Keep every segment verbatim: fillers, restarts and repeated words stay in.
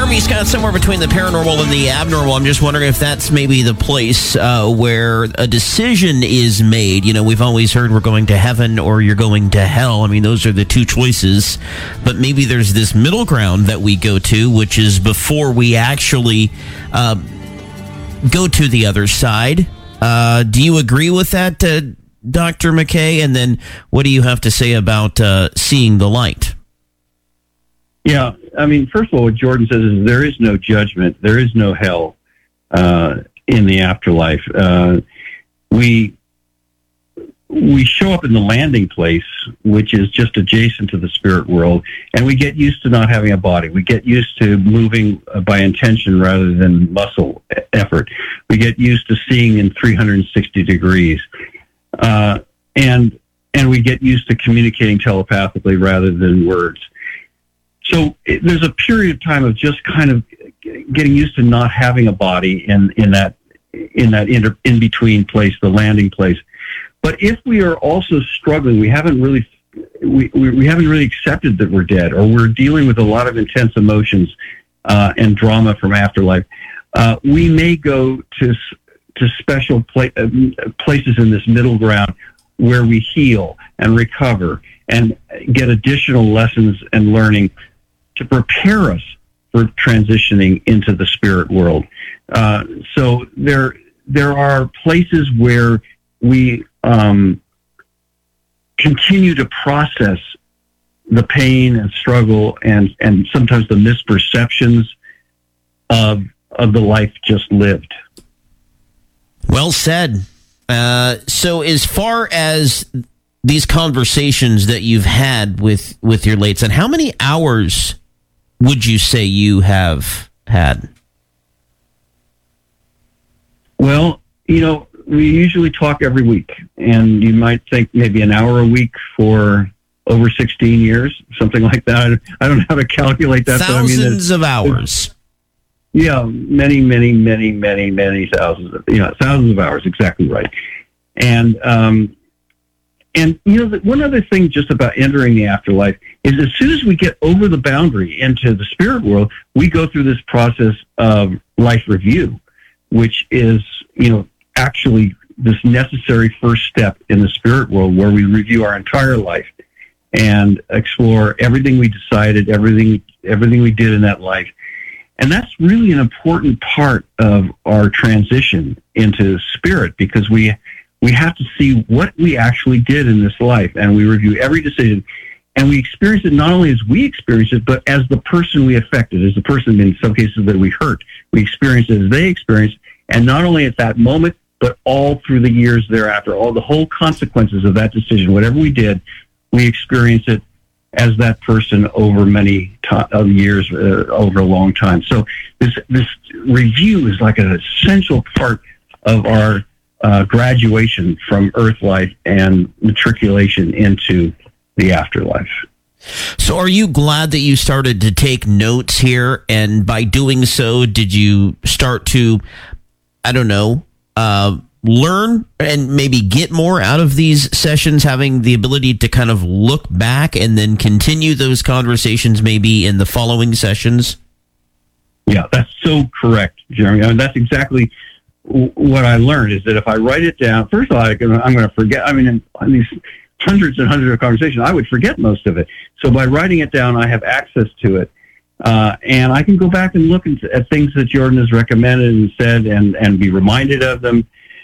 Jeremy Scott, somewhere between the paranormal and the abnormal. I'm just wondering if that's maybe the place uh, where a decision is made. You know, we've always heard we're going to heaven or you're going to hell. I mean, those are the two choices. But maybe there's this middle ground that we go to, which is before we actually uh, go to the other side. Uh, do you agree with that, uh, Doctor McKay? And then what do you have to say about uh, seeing the light? Yeah, I mean, first of all, what Jordan says is there is no judgment, there is no hell uh, in the afterlife. Uh, we we show up in the landing place, which is just adjacent to the spirit world, and we get used to not having a body. We get used to moving by intention rather than muscle effort. We get used to seeing in three hundred sixty degrees, uh, and and we get used to communicating telepathically rather than words. So it, there's a period of time of just kind of getting used to not having a body in, in that in that inter, in between place, the landing place. But if we are also struggling, we haven't really we, we, we haven't really accepted that we're dead, or we're dealing with a lot of intense emotions uh, and drama from afterlife. Uh, we may go to to special pla- uh, places in this middle ground where we heal and recover and get additional lessons and learning to prepare us for transitioning into the spirit world. Uh, so there, there are places where we um, continue to process the pain and struggle and, and sometimes the misperceptions of of the life just lived. Well said. Uh, so as far as these conversations that you've had with, with your late son, how many hours would you say you have had? Well, you know, we usually talk every week, and you might think maybe an hour a week for over sixteen years, something like that. I don't know how to calculate that. Thousands but I mean, of hours. Yeah, many, many, many, many, many thousands of, you know, thousands of hours, exactly right. And, um, And, you know, one other thing just about entering the afterlife is as soon as we get over the boundary into the spirit world, we go through this process of life review, which is, you know, actually this necessary first step in the spirit world where we review our entire life and explore everything we decided, everything, everything we did in that life. And that's really an important part of our transition into spirit, because we We have to see what we actually did in this life, and we review every decision, and we experience it not only as we experience it, but as the person we affected, as the person in some cases that we hurt. We experience it as they experienced, and not only at that moment, but all through the years thereafter, all the whole consequences of that decision, whatever we did, we experience it as that person over many to- uh, years, uh, over a long time. So this this review is like an essential part of our Uh, graduation from earth life and matriculation into the afterlife. So are you glad that you started to take notes here? And by doing so, did you start to, I don't know, uh, learn and maybe get more out of these sessions, having the ability to kind of look back and then continue those conversations maybe in the following sessions? Yeah, that's so correct, Jeremy. I mean, that's exactly what I learned, is that if I write it down, first of all, I'm going to forget. I mean, in, in these hundreds and hundreds of conversations, I would forget most of it. So by writing it down, I have access to it. Uh, and I can go back and look at, at things that Jordan has recommended and said and, and be reminded of them.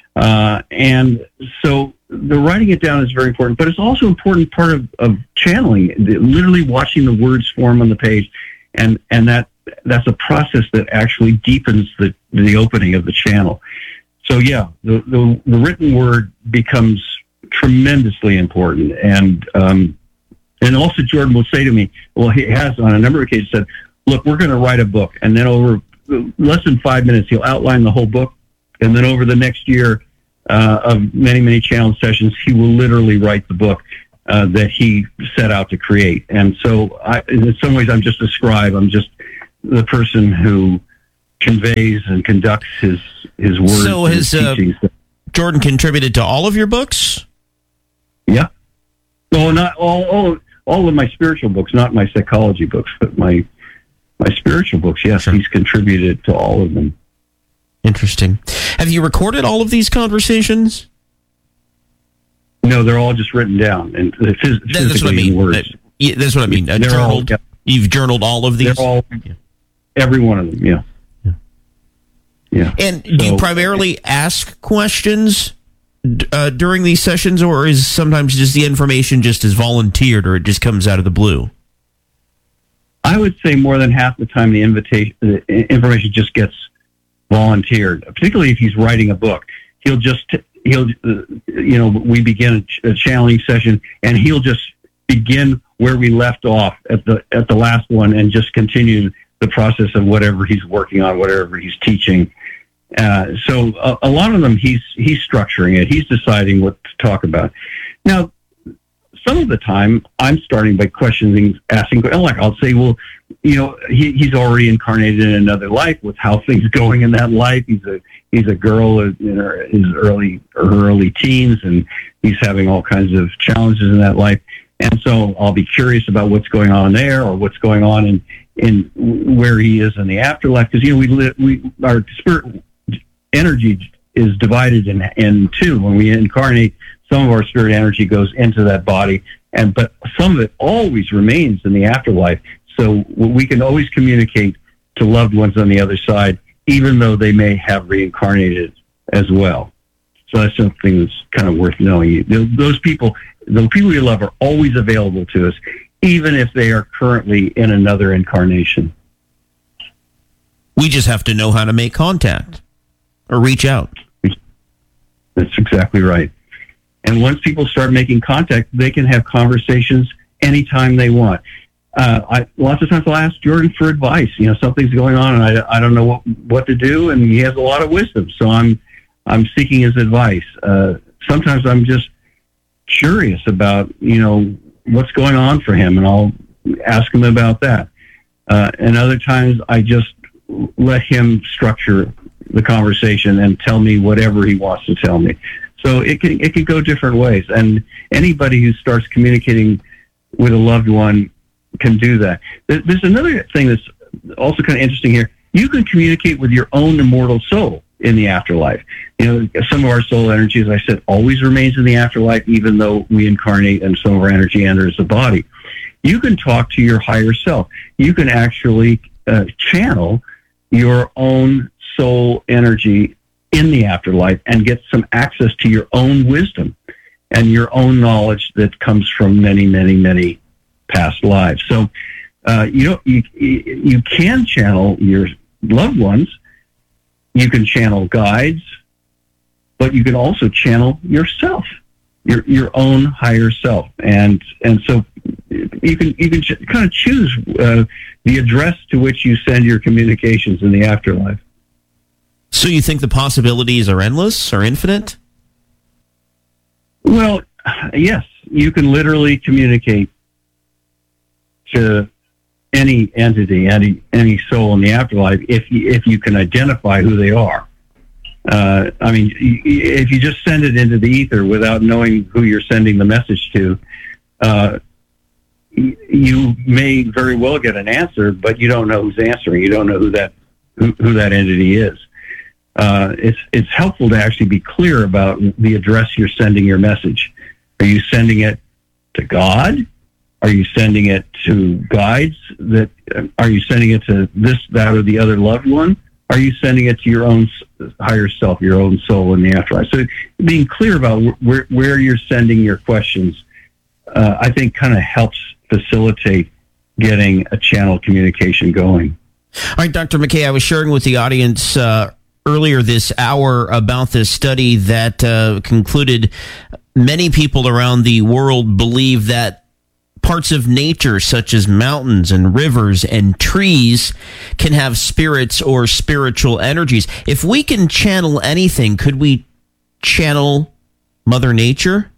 Uh, and so the writing it down is very important, but it's also an important part of, of channeling, literally watching the words form on the page. And, and that, that's a process that actually deepens the, the opening of the channel. So yeah, the, the, the written word becomes tremendously important. And, um, and also Jordan will say to me, well, he has on a number of occasions said, look, we're going to write a book. And then over less than five minutes, he'll outline the whole book. And then over the next year uh, of many, many channel sessions, he will literally write the book uh, that he set out to create. And so I, in some ways, I'm just a scribe. I'm just the person who conveys and conducts his, his words. So has uh, Jordan contributed to all of your books? Yeah. Well, not all, all, all of my spiritual books, not my psychology books, but my, my spiritual books, yes, Sure. he's contributed to all of them. Interesting. Have you recorded all of these conversations? No, they're all just written down and phys- physically That- that's what I mean. in words. That- yeah, that's what I mean. Uh, They're all- journaled, you've journaled all of these? They're all, Yeah. every one of them, yeah. Yeah. Yeah. And do you So- primarily ask questions d- uh, during these sessions, or is sometimes just the information just is volunteered, or it just comes out of the blue? I would say more than half the time the invitation, the information just gets volunteered. Particularly if he's writing a book, he'll just he'll uh, you know we begin a, ch- a channeling session, and he'll just begin where we left off at the at the last one, and just continue the process of whatever he's working on, whatever he's teaching. Uh, so a, a lot of them, he's he's structuring it. He's deciding what to talk about. Now, some of the time, I'm starting by questioning, asking. Like I'll say, well, you know, he, he's already incarnated in another life. With how things going in that life, he's a he's a girl in her, his early her early teens, and he's having all kinds of challenges in that life. And so I'll be curious about what's going on there, or what's going on in in where he is in the afterlife. Because you know, we live, we our spirit energy is divided in in two. When we incarnate, some of our spirit energy goes into that body, and but some of it always remains in the afterlife. So we can always communicate to loved ones on the other side, even though they may have reincarnated as well. So that's something that's kind of worth knowing. Those people, the people we love, are always available to us, even if they are currently in another incarnation. We just have to know how to make contact or reach out. That's exactly right. And once people start making contact, they can have conversations anytime they want. Uh, I, lots of times I'll ask Jordan for advice. You know, something's going on and I, I don't know what, what to do, and he has a lot of wisdom. So I'm I'm seeking his advice. Uh, sometimes I'm just curious about, you know, what's going on for him, and I'll ask him about that. Uh, and other times I just let him structure the conversation and tell me whatever he wants to tell me. So it can it can go different ways, and anybody who starts communicating with a loved one can do that. There's another thing that's also kind of interesting here. You can communicate with your own immortal soul in the afterlife. You know, some of our soul energy, as I said, always remains in the afterlife, even though we incarnate and some of our energy enters the body. You can talk to your higher self. You can actually uh, channel your own soul energy in the afterlife and get some access to your own wisdom and your own knowledge that comes from many, many, many past lives. So, uh, you know, you, you can channel your loved ones. You can channel guides, but you can also channel yourself, your your own higher self, and and so you can you can ch- kind of choose uh, the address to which you send your communications in the afterlife. So you think the possibilities are endless or infinite? Well, yes, you can literally communicate to any entity, any any soul in the afterlife, if you, if you can identify who they are. Uh, I mean, if you just send it into the ether without knowing who you're sending the message to, uh, you may very well get an answer, but you don't know who's answering. You don't know who that who, who that entity is. Uh, it's it's helpful to actually be clear about the address you're sending your message. Are you sending it to God? Are you sending it to guides? That are you sending it to this, that, or the other loved one? Are you sending it to your own higher self, your own soul in the afterlife? So being clear about where where you're sending your questions, uh, I think, kind of helps facilitate getting a channel communication going. All right, Doctor McKay, I was sharing with the audience uh, earlier this hour about this study that uh, concluded many people around the world believe that parts of nature, such as mountains and rivers and trees, can have spirits or spiritual energies. If we can channel anything, could we channel Mother Nature?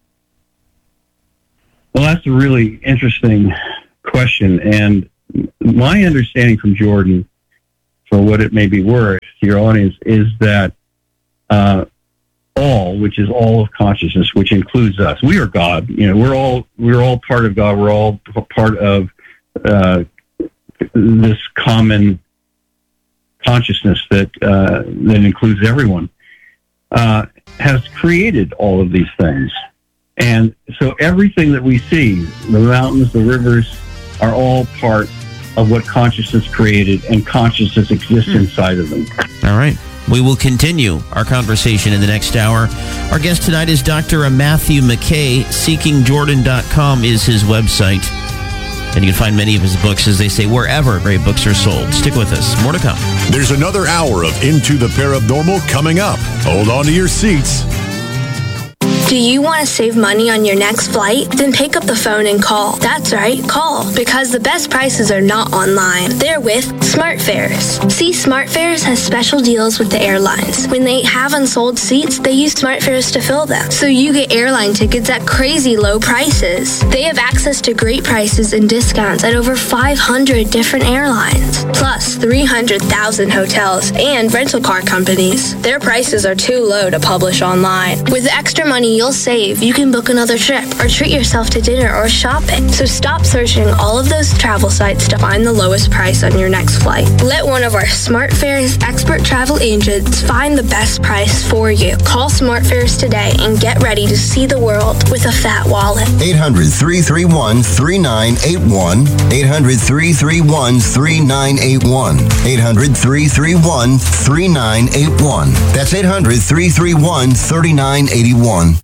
Well, that's a really interesting question. And my understanding from Jordan, for what it may be worth to your audience, is that uh, all, which is all of consciousness, which includes us, we are God. You know, we're all we're all part of God. We're all part of uh, this common consciousness that uh, that includes everyone, uh, has created all of these things. And so everything that we see, the mountains, the rivers, are all part of what consciousness created, and consciousness exists mm. inside of them. All right. We will continue our conversation in the next hour. Our guest tonight is Doctor Matthew McKay. seeking jordan dot com is his website. And you can find many of his books, as they say, wherever great books are sold. Stick with us. More to come. There's another hour of Into the Paranormal coming up. Hold on to your seats. Do you want to save money on your next flight? Then pick up the phone and call. That's right, call. Because the best prices are not online. They're with SmartFares. See, SmartFares has special deals with the airlines. When they have unsold seats, they use SmartFares to fill them. So you get airline tickets at crazy low prices. They have access to great prices and discounts at over five hundred different airlines. Plus three hundred thousand hotels and rental car companies. Their prices are too low to publish online. With the extra money you'll save, you can book another trip or treat yourself to dinner or shopping. So stop searching all of those travel sites to find the lowest price on your next flight. Let one of our SmartFares expert travel agents find the best price for you. Call SmartFares today and get ready to see the world with a fat wallet. eight hundred, three three one, three nine eight one. eight hundred, three three one, three nine eight one. eight hundred, three three one, three nine eight one. That's eight hundred, three three one, three nine eight one.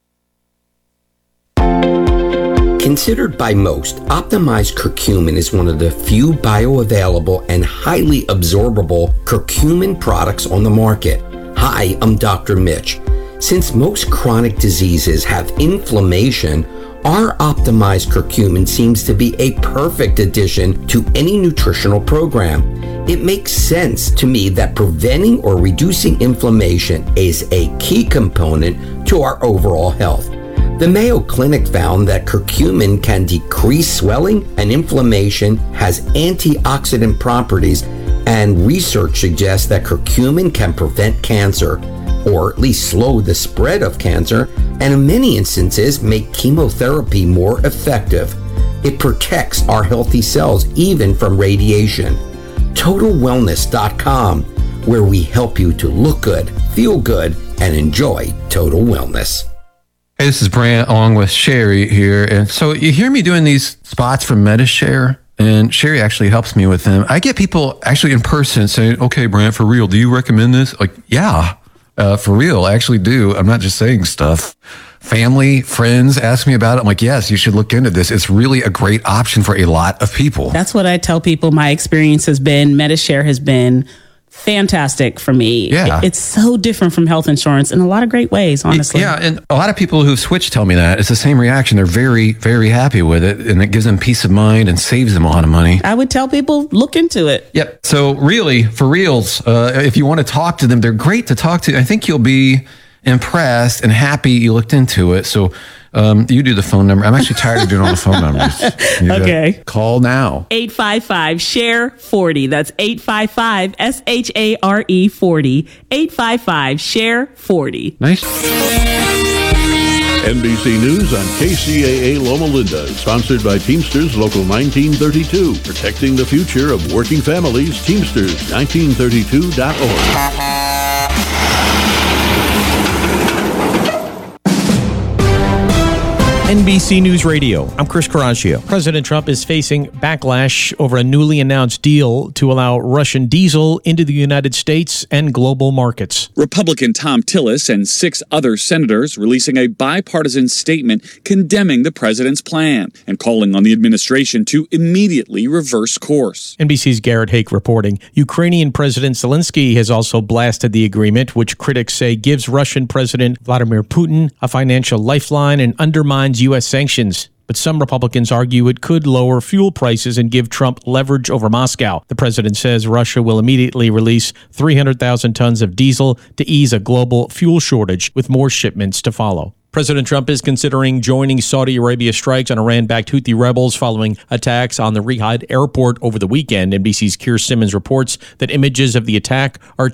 Considered by most, optimized curcumin is one of the few bioavailable and highly absorbable curcumin products on the market. Hi, I'm Doctor Mitch. Since most chronic diseases have inflammation, our optimized curcumin seems to be a perfect addition to any nutritional program. It makes sense to me that preventing or reducing inflammation is a key component to our overall health. The Mayo Clinic found that curcumin can decrease swelling and inflammation, has antioxidant properties, and research suggests that curcumin can prevent cancer, or at least slow the spread of cancer, and in many instances make chemotherapy more effective. It protects our healthy cells even from radiation. total wellness dot com, where we help you to look good, feel good, and enjoy total wellness. Hey, this is Brant along with Sherry here. And so you hear me doing these spots for MediShare, and Sherry actually helps me with them. I get people actually in person saying, okay, Brant, for real, do you recommend this? Like, yeah, uh, for real, I actually do. I'm not just saying stuff. Family, friends ask me about it. I'm like, yes, you should look into this. It's really a great option for a lot of people. That's what I tell people my experience has been. MediShare has been fantastic for me. Yeah. It's so different from health insurance in a lot of great ways, honestly. Yeah, and a lot of people who've switched tell me that. It's the same reaction. They're very, very happy with it, and it gives them peace of mind and saves them a lot of money. I would tell people, look into it. Yep. So really, for reals, uh, if you want to talk to them, they're great to talk to. I think you'll be impressed and happy you looked into it. So um, you do the phone number. I'm actually tired of doing all the phone numbers. You okay. Call now. eight five five, S H A R E, forty. That's eight five five, S H A R E, forty. eight five five, S H A R E, forty. Nice. N B C News on K C A A Loma Linda, sponsored by Teamsters Local nineteen thirty-two, protecting the future of working families. Teamsters nineteen thirty-two dot org. N B C News Radio, I'm Chris Caraccio. President Trump is facing backlash over a newly announced deal to allow Russian diesel into the United States and global markets. Republican Tom Tillis and six other senators releasing a bipartisan statement condemning the president's plan and calling on the administration to immediately reverse course. N B C's Garrett Hake reporting. Ukrainian President Zelensky has also blasted the agreement, which critics say gives Russian President Vladimir Putin a financial lifeline and undermines U S sanctions. But some Republicans argue it could lower fuel prices and give Trump leverage over Moscow. The president says Russia will immediately release three hundred thousand tons of diesel to ease a global fuel shortage, with more shipments to follow. President Trump is considering joining Saudi Arabia's strikes on Iran-backed Houthi rebels following attacks on the Riyadh airport over the weekend. N B C's Keir Simmons reports that images of the attack are